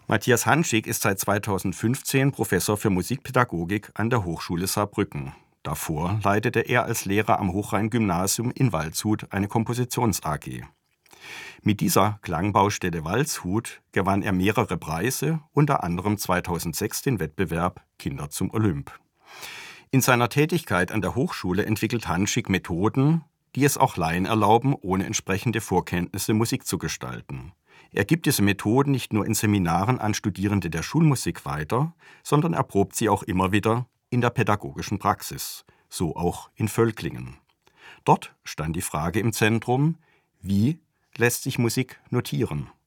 Matthias Hanschig ist seit 2015 Professor für Musikpädagogik an der Hochschule Saarbrücken. Davor leitete er als Lehrer am Hochrhein-Gymnasium in Waldshut eine Kompositions-AG. Mit dieser Klangbaustelle Waldshut gewann er mehrere Preise, unter anderem 2006 den Wettbewerb Kinder zum Olymp. In seiner Tätigkeit an der Hochschule entwickelt Hanschig Methoden, die es auch Laien erlauben, ohne entsprechende Vorkenntnisse Musik zu gestalten. Er gibt diese Methoden nicht nur in Seminaren an Studierende der Schulmusik weiter, sondern erprobt sie auch immer wieder in der pädagogischen Praxis, so auch in Völklingen. Dort stand die Frage im Zentrum: Wie lässt sich Musik notieren?